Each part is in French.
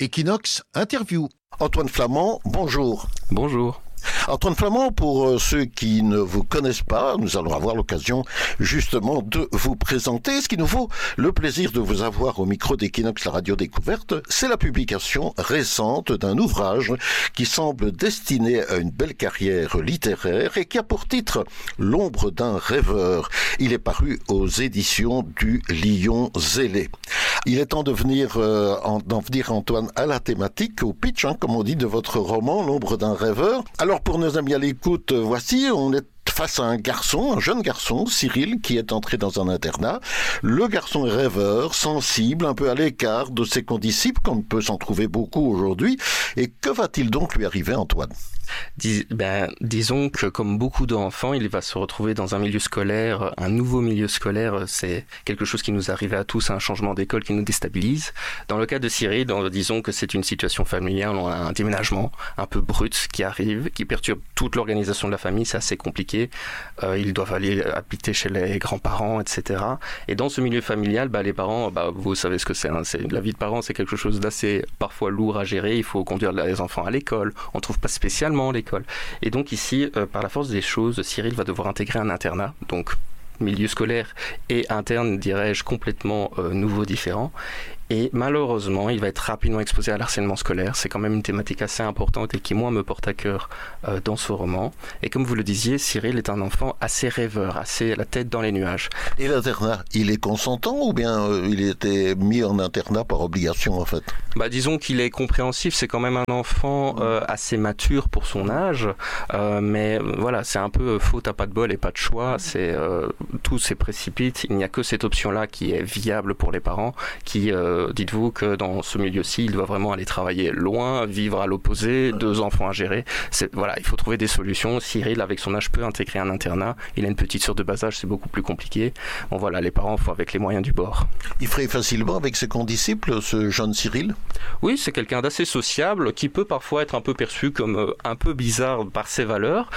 Equinox Interview. Antoine Flamand, bonjour. Bonjour. Antoine Flamand, pour ceux qui ne vous connaissent pas, nous allons avoir l'occasion justement de vous présenter. Ce qui nous vaut le plaisir de vous avoir au micro d'Equinox, la radio découverte, c'est la publication récente d'un ouvrage qui semble destiné à une belle carrière littéraire et qui a pour titre « L'ombre d'un rêveur ». Il est paru aux éditions du Lion Zélé. Il est temps d'en venir, Antoine, à la thématique, au pitch, comme on dit, de votre roman « L'ombre d'un rêveur ». Alors, pour nos amis à l'écoute, voici, on est face à un jeune garçon, Cyril, qui est entré dans un internat. Le garçon est rêveur, sensible, un peu à l'écart de ses condisciples, comme peut s'en trouver beaucoup aujourd'hui. Et que va-t-il donc lui arriver, Antoine ? Disons que comme beaucoup d'enfants, il va se retrouver dans un milieu scolaire, un nouveau milieu scolaire, c'est quelque chose qui nous arrive à tous, un changement d'école qui nous déstabilise. Dans le cas de Cyril, disons que c'est une situation familiale, on a un déménagement un peu brut qui arrive, qui perturbe toute l'organisation de la famille, c'est assez compliqué. Ils doivent aller habiter chez les grands-parents, etc. Et dans ce milieu familial, les parents, vous savez ce que c'est, la vie de parents, c'est quelque chose d'assez parfois lourd à gérer, il faut conduire les enfants à l'école, on ne trouve pas spécialement l'école. Et donc ici, par la force des choses, Cyril va devoir intégrer un internat, donc milieu scolaire et interne, dirais-je, complètement nouveau, différent. Et malheureusement, il va être rapidement exposé à l'harcèlement scolaire. C'est quand même une thématique assez importante et qui, moi, me porte à cœur dans ce roman. Et comme vous le disiez, Cyril est un enfant assez rêveur, assez la tête dans les nuages. Et l'internat, il est consentant ou bien il était mis en internat par obligation, en fait ? Disons qu'il est compréhensif. C'est quand même un enfant assez mature pour son âge. Mais voilà, c'est un peu faute à pas de bol et pas de choix. Tout se précipite. Il n'y a que cette option-là qui est viable pour les parents, qui... dites-vous que dans ce milieu-ci, il doit vraiment aller travailler loin, vivre à l'opposé, 2 enfants à gérer. Il faut trouver des solutions. Cyril, avec son âge, peut intégrer un internat. Il a une petite sœur de bas âge, c'est beaucoup plus compliqué. Les parents font avec les moyens du bord. Il ferait facilement avec ses condisciples, ce jeune Cyril ? Oui, c'est quelqu'un d'assez sociable, qui peut parfois être un peu perçu comme un peu bizarre par ses valeurs,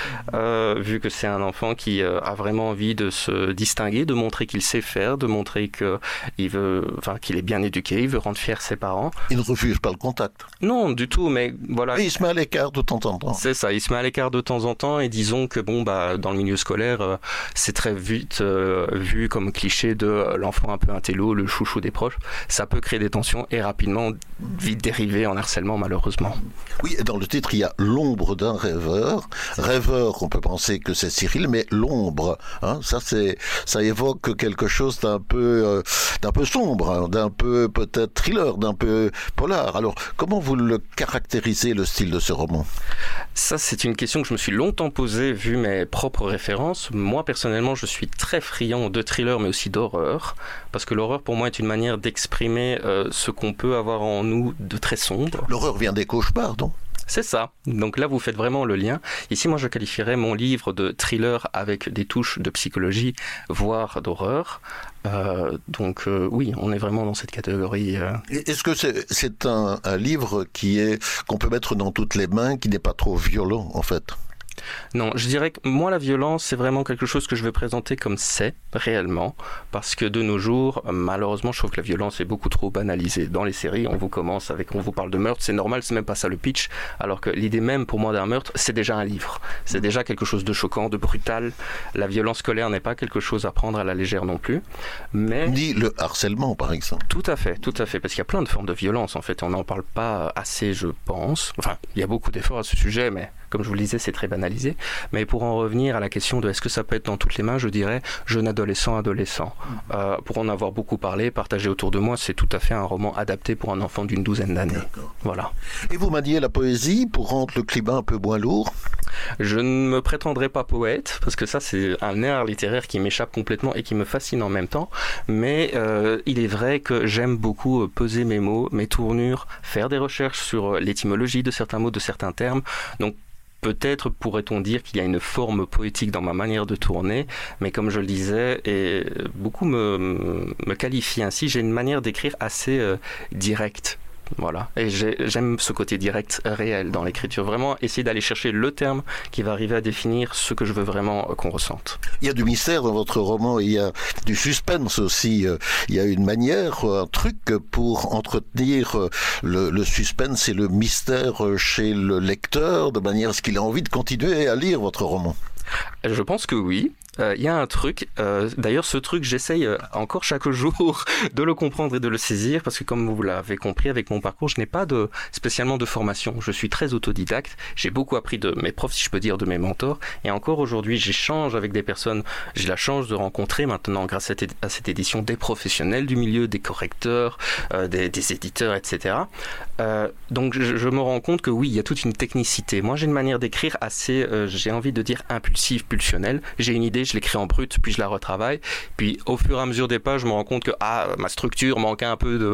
vu que c'est un enfant qui a vraiment envie de se distinguer, de montrer qu'il sait faire, de montrer qu'il est bien éduqué. Il veut rendre fier ses parents. Il ne refuse pas le contact. Non, du tout, mais voilà. Et il se met à l'écart de temps en temps. C'est ça, il se met à l'écart de temps en temps et disons que dans le milieu scolaire, c'est très vite vu comme cliché de l'enfant un peu intello, le chouchou des proches. Ça peut créer des tensions et rapidement vite dériver en harcèlement, malheureusement. Oui, dans le titre, il y a l'ombre d'un rêveur. Rêveur, on peut penser que c'est Cyril, mais l'ombre, ça évoque quelque chose d'un peu sombre, d'un peu peut-être thriller, d'un peu polar. Alors, comment vous le caractérisez, le style de ce roman ? Ça, c'est une question que je me suis longtemps posée, vu mes propres références. Moi, personnellement, je suis très friand de thriller, mais aussi d'horreur, parce que l'horreur, pour moi, est une manière d'exprimer ce qu'on peut avoir en nous de très sombre. L'horreur vient des cauchemars, non ? C'est ça. Donc là, vous faites vraiment le lien. Ici, moi, je qualifierais mon livre de thriller avec des touches de psychologie, voire d'horreur. Oui, on est vraiment dans cette catégorie. Est-ce que c'est un livre qu'on peut mettre dans toutes les mains, qui n'est pas trop violent, en fait ? Non, je dirais que moi, la violence, c'est vraiment quelque chose que je veux présenter comme c'est, réellement, parce que de nos jours, malheureusement, je trouve que la violence est beaucoup trop banalisée. Dans les séries, on vous parle de meurtre, c'est normal, c'est même pas ça le pitch, alors que l'idée même, pour moi, d'un meurtre, c'est déjà un livre. C'est déjà quelque chose de choquant, de brutal. La violence scolaire n'est pas quelque chose à prendre à la légère non plus, mais... Ni le harcèlement, par exemple. Tout à fait, parce qu'il y a plein de formes de violence, en fait, on n'en parle pas assez, je pense. Enfin, il y a beaucoup d'efforts à ce sujet, mais... Comme je vous le disais, c'est très banalisé. Mais pour en revenir à la question de est-ce que ça peut être dans toutes les mains, je dirais jeune adolescent. Pour en avoir beaucoup parlé, partagé autour de moi, c'est tout à fait un roman adapté pour un enfant d'une 12aine d'années. D'accord. Voilà. Et vous maniez la poésie pour rendre le climat un peu moins lourd ? Je ne me prétendrai pas poète, parce que ça, c'est un art littéraire qui m'échappe complètement et qui me fascine en même temps. Mais il est vrai que j'aime beaucoup peser mes mots, mes tournures, faire des recherches sur l'étymologie de certains mots, de certains termes. Donc, peut-être pourrait-on dire qu'il y a une forme poétique dans ma manière de tourner, mais comme je le disais, et beaucoup me qualifient ainsi, j'ai une manière d'écrire assez directe. Voilà. Et j'aime ce côté direct, réel dans l'écriture. Vraiment essayer d'aller chercher le terme qui va arriver à définir ce que je veux vraiment qu'on ressente. Il y a du mystère dans votre roman, il y a du suspense aussi. Il y a une manière, un truc pour entretenir le suspense et le mystère chez le lecteur, de manière à ce qu'il ait envie de continuer à lire votre roman. Je pense que oui. Il y a un truc, d'ailleurs ce truc j'essaye encore chaque jour de le comprendre et de le saisir parce que comme vous l'avez compris avec mon parcours, je n'ai pas spécialement de formation, je suis très autodidacte, j'ai beaucoup appris de mes profs, si je peux dire, de mes mentors, et encore aujourd'hui j'échange avec des personnes, j'ai la chance de rencontrer maintenant grâce à cette édition des professionnels du milieu, des correcteurs, des éditeurs, etc. Donc je me rends compte que oui, il y a toute une technicité. Moi j'ai une manière d'écrire assez, j'ai envie de dire impulsive, pulsionnelle, j'ai une idée, je l'écris en brut, puis je la retravaille. Puis au fur et à mesure des pages, je me rends compte que ma structure manquait un peu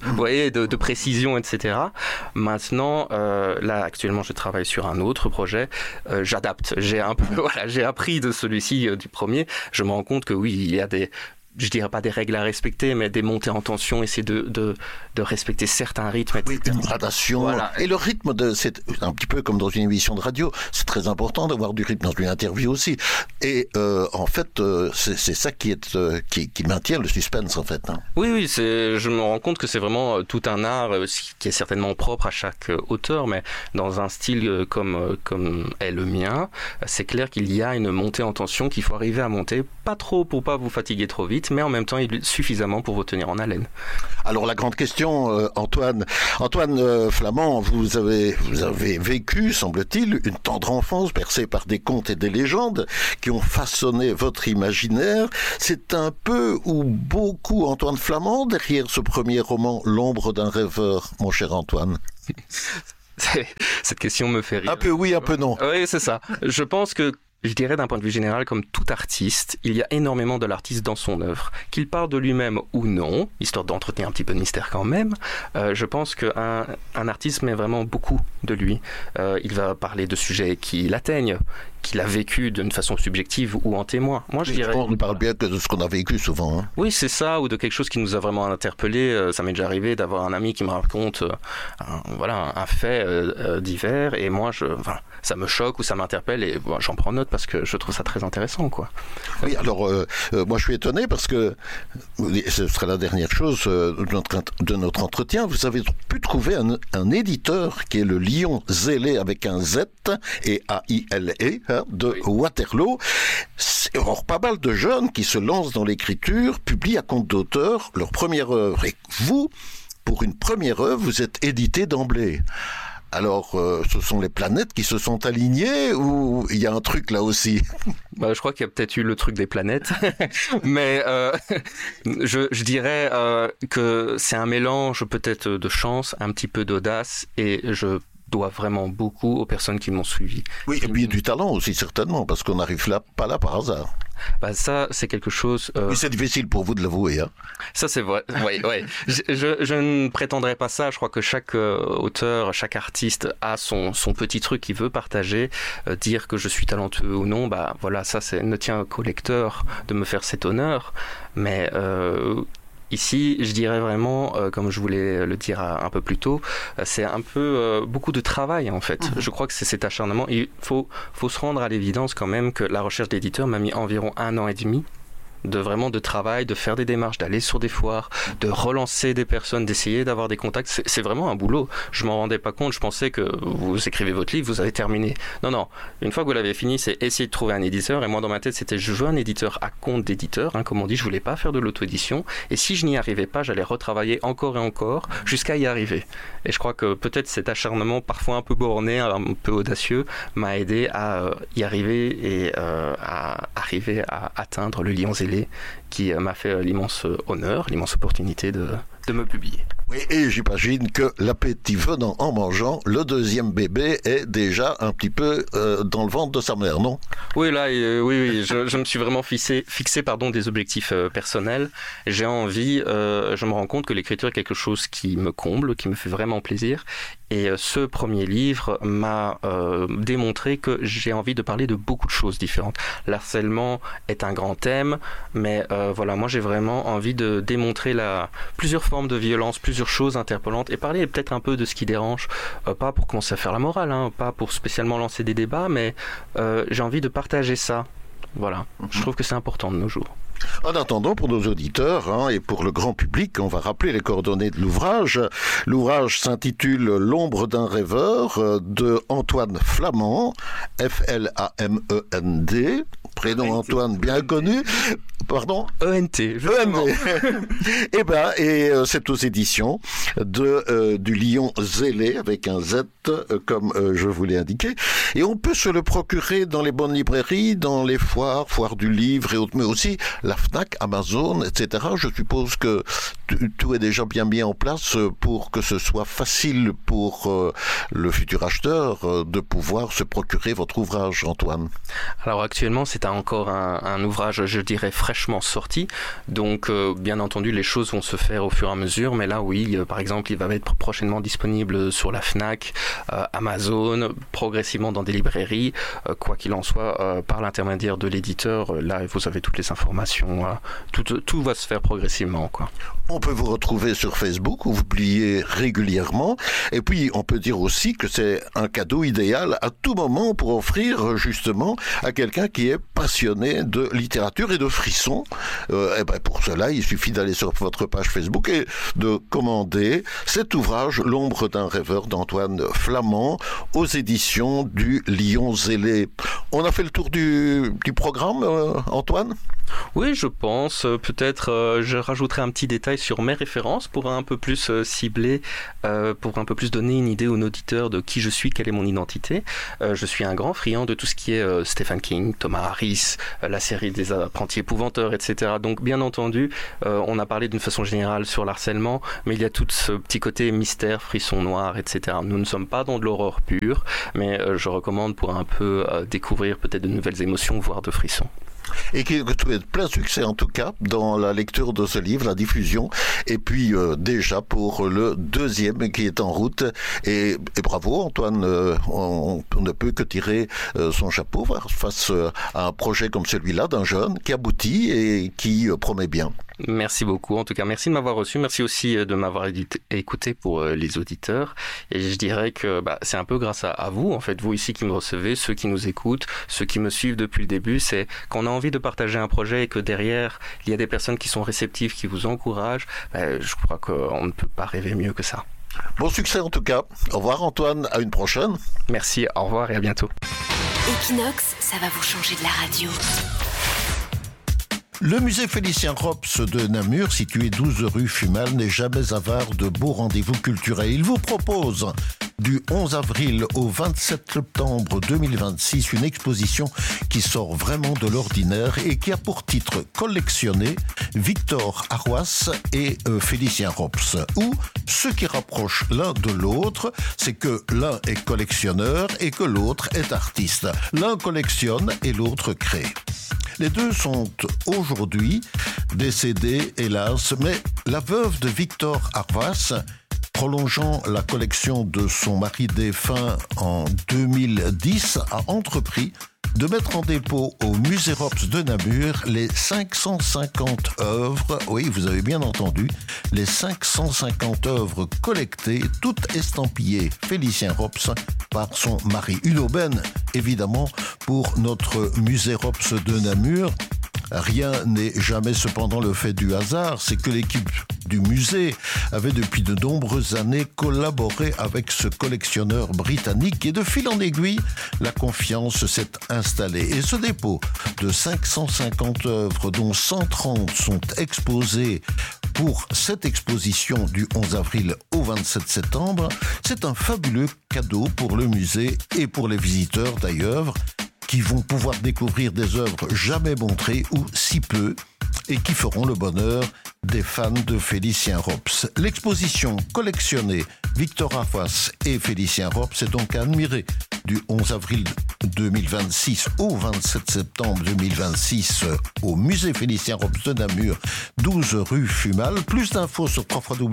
de précision, etc. Maintenant, là actuellement, je travaille sur un autre projet. J'adapte. J'ai appris de celui-ci du premier. Je me rends compte que oui, il y a je dirais pas des règles à respecter, mais des montées en tension, essayer de respecter certains rythmes, etc. Oui, une gradation. Voilà. Et le rythme, c'est un petit peu comme dans une émission de radio, c'est très important d'avoir du rythme dans une interview aussi. Et en fait, c'est ça qui maintient le suspense, en fait. Hein. Oui, je me rends compte que c'est vraiment tout un art qui est certainement propre à chaque auteur, mais dans un style comme est le mien, c'est clair qu'il y a une montée en tension qu'il faut arriver à monter, pas trop pour pas vous fatiguer trop vite, mais en même temps suffisamment pour vous tenir en haleine. Alors la grande question, Antoine Flamand, vous avez vécu, semble-t-il, une tendre enfance bercée par des contes et des légendes qui ont façonné votre imaginaire. C'est un peu ou beaucoup Antoine Flamand derrière ce premier roman, L'ombre d'un rêveur, mon cher Antoine. Cette question me fait rire. Un peu oui, un peu non. Oui, c'est ça. Je pense que je dirais d'un point de vue général, comme tout artiste, il y a énormément de l'artiste dans son œuvre. Qu'il parle de lui-même ou non, histoire d'entretenir un petit peu de mystère quand même, je pense qu'un artiste met vraiment beaucoup de lui. Il va parler de sujets qui l'atteignent, qu'il a vécu d'une façon subjective ou en témoin. Moi, je dirais... On ne parle bien que de ce qu'on a vécu souvent. Hein. Oui, c'est ça, ou de quelque chose qui nous a vraiment interpellé. Ça m'est déjà arrivé d'avoir un ami qui me raconte un fait divers, et moi, ça me choque ou ça m'interpelle, et j'en prends note parce que je trouve ça très intéressant, quoi. Oui, alors, moi, je suis étonné parce que, ce sera la dernière chose de notre entretien, vous avez pu trouver un éditeur qui est le Lion Zélé avec un Z et A-I-L-E, de Waterloo. Or, pas mal de jeunes qui se lancent dans l'écriture publient à compte d'auteur leur première œuvre. Et vous, pour une première œuvre, vous êtes édité d'emblée. Alors, ce sont les planètes qui se sont alignées ou il y a un truc là aussi? Je crois qu'il y a peut-être eu le truc des planètes, mais je dirais que c'est un mélange peut-être de chance, un petit peu d'audace, et je dois vraiment beaucoup aux personnes qui m'ont suivi. Oui, et puis du talent aussi, certainement, parce qu'on n'arrive pas là par hasard. Ça, c'est quelque chose... Oui, c'est difficile pour vous de l'avouer. Hein. Ça, c'est vrai. Oui. Je ne prétendrai pas ça. Je crois que chaque auteur, chaque artiste a son petit truc qu'il veut partager. Dire que je suis talentueux ou non, ça ne tient qu'au lecteur de me faire cet honneur. Mais... ici, je dirais vraiment, comme je voulais le dire un peu plus tôt, c'est un peu beaucoup de travail en fait. Je crois que c'est cet acharnement. Il faut se rendre à l'évidence quand même que la recherche d'éditeur m'a mis environ 1 an et demi de travail, de faire des démarches, d'aller sur des foires, de relancer des personnes, d'essayer d'avoir des contacts. C'est vraiment un boulot. Je m'en rendais pas compte. Je pensais que vous écrivez votre livre, vous avez terminé. Non. Une fois que vous l'avez fini, c'est essayer de trouver un éditeur. Et moi, dans ma tête, c'était je veux un éditeur à compte d'éditeur. Comme on dit, je voulais pas faire de l'auto-édition. Et si je n'y arrivais pas, j'allais retravailler encore et encore jusqu'à y arriver. Et je crois que peut-être cet acharnement, parfois un peu borné, un peu audacieux, m'a aidé à y arriver et à arriver à atteindre le Lion Zélé qui m'a fait l'immense honneur, l'immense opportunité de me publier. Oui, et j'imagine que l'appétit venant en mangeant, le deuxième bébé est déjà un petit peu dans le ventre de sa mère, non? Oui, là, oui, je me suis vraiment fixé des objectifs personnels. J'ai envie, je me rends compte que l'écriture est quelque chose qui me comble, qui me fait vraiment plaisir. Et ce premier livre m'a démontré que j'ai envie de parler de beaucoup de choses différentes. L'harcèlement est un grand thème, mais moi j'ai vraiment envie de démontrer plusieurs formes de violence, plusieurs choses interpellantes, et parler peut-être un peu de ce qui dérange, pas pour commencer à faire la morale, pas pour spécialement lancer des débats, mais j'ai envie de partager ça. Voilà, je trouve que c'est important de nos jours. En attendant, pour nos auditeurs et pour le grand public, on va rappeler les coordonnées de l'ouvrage. L'ouvrage s'intitule « L'ombre d'un rêveur » de Antoine Flamand, F-L-A-M-E-N-D, prénom Antoine bien connu. Pardon ? E-N-T. Et c'est aux éditions du Lion Zélé, avec un Z, comme je vous l'ai indiqué. Et on peut se le procurer dans les bonnes librairies, dans les foires du livre et autres, mais aussi la Fnac, Amazon, etc. Je suppose que tout est déjà bien mis en place pour que ce soit facile pour le futur acheteur de pouvoir se procurer votre ouvrage, Antoine. Alors actuellement, c'est encore un ouvrage, je dirais, fraîchement sorti. Donc, bien entendu, les choses vont se faire au fur et à mesure. Mais là, oui, par exemple, il va être prochainement disponible sur la Fnac, Amazon, progressivement dans des librairies. Quoi qu'il en soit, par l'intermédiaire de l'éditeur, là, vous avez toutes les informations. Tout va se faire progressivement, quoi. On peut vous retrouver sur Facebook où vous publiez régulièrement. Et puis, on peut dire aussi que c'est un cadeau idéal à tout moment pour offrir justement à quelqu'un qui est passionné de littérature et de frissons. Pour cela, il suffit d'aller sur votre page Facebook et de commander cet ouvrage, L'ombre d'un rêveur d'Antoine Flamand, aux éditions du Lion Zélé. On a fait le tour du programme, Antoine ? Oui, je pense. Peut-être je rajouterai un petit détail sur mes références pour un peu plus cibler, pour un peu plus donner une idée aux auditeurs de qui je suis, quelle est mon identité. Je suis un grand friand de tout ce qui est Stephen King, Thomas Harris, la série des apprentis épouvanteurs, etc. Donc bien entendu, on a parlé d'une façon générale sur l'harcèlement, mais il y a tout ce petit côté mystère, frisson noir, etc. Nous ne sommes pas dans de l'horreur pure, mais je recommande pour un peu découvrir peut-être de nouvelles émotions, voire de frissons. Et que tu aies plein succès en tout cas dans la lecture de ce livre, la diffusion, et puis déjà pour le deuxième qui est en route. Et bravo Antoine, on ne peut que tirer son chapeau face à un projet comme celui-là d'un jeune qui aboutit et qui promet bien. Merci beaucoup. En tout cas, merci de m'avoir reçu. Merci aussi de m'avoir écouté pour les auditeurs. Et je dirais que c'est un peu grâce à vous, en fait, vous ici qui me recevez, ceux qui nous écoutent, ceux qui me suivent depuis le début. C'est qu'on a envie de partager un projet et que derrière, il y a des personnes qui sont réceptives, qui vous encouragent. Je crois qu'on ne peut pas rêver mieux que ça. Bon succès en tout cas. Au revoir Antoine, à une prochaine. Merci, au revoir et à bientôt. Equinox, ça va vous changer de la radio. Le musée Félicien Rops de Namur, situé 12 rue Fumal, n'est jamais avare de beaux rendez-vous culturels. Il vous propose du 11 avril au 27 septembre 2026 une exposition qui sort vraiment de l'ordinaire et qui a pour titre collectionné Victor Arroas et Félicien Rops. Où ce qui rapproche l'un de l'autre, c'est que l'un est collectionneur et que l'autre est artiste. L'un collectionne et l'autre crée. Les deux sont aujourd'hui décédés, hélas, mais la veuve de Victor Arroas, prolongeant la collection de son mari défunt en 2010, a entrepris de mettre en dépôt au musée Rops de Namur les 550 œuvres, oui, vous avez bien entendu, les 550 œuvres collectées, toutes estampillées Félicien Rops par son mari. Une aubaine, évidemment, pour notre musée Rops de Namur. Rien n'est jamais cependant le fait du hasard, c'est que l'équipe du musée avait depuis de nombreuses années collaboré avec ce collectionneur britannique et de fil en aiguille, la confiance s'est installée. Et ce dépôt de 550 œuvres dont 130 sont exposées pour cette exposition du 11 avril au 27 septembre, c'est un fabuleux cadeau pour le musée et pour les visiteurs d'ailleurs, qui vont pouvoir découvrir des œuvres jamais montrées ou si peu et qui feront le bonheur des fans de Félicien Rops. L'exposition collectionnée Victor Arroas et Félicien Rops est donc à admirer du 11 avril 2026 au 27 septembre 2026 au musée Félicien Rops de Namur, 12 rue Fumal. Plus d'infos sur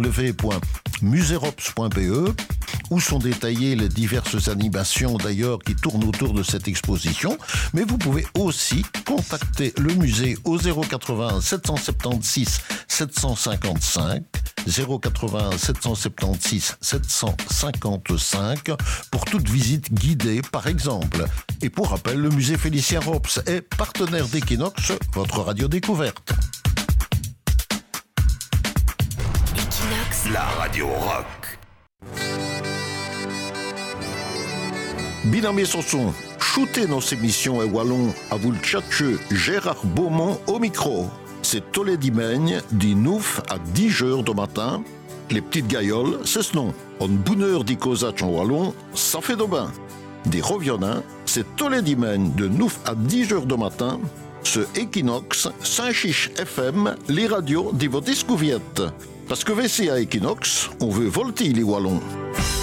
www.muserops.be où sont détaillées les diverses animations d'ailleurs qui tournent autour de cette exposition. Mais vous pouvez aussi contacter le musée au 080 776 755 080 776 755 pour toute visite guidée par exemple. Et pour rappel, le musée Félicien Rops est partenaire d'Equinox, votre radio découverte. Equinox, la radio rock. Binamé Sanson, shootez nos émissions et wallon à vous le tchatcheux Gérard Beaumont au micro. C'est tous les dimanches, du 9 à 10 heures du matin. Les petites gailloles, c'est ce nom. En bonne heure d'Icosach en wallon, ça fait de bain. Des revionnants, c'est tous les dimanches de 9 à 10 heures du matin. Ce Equinox, Saint-Chiche FM, les radios de vos discouviette. Parce que VC à Equinox, on veut volter les wallons.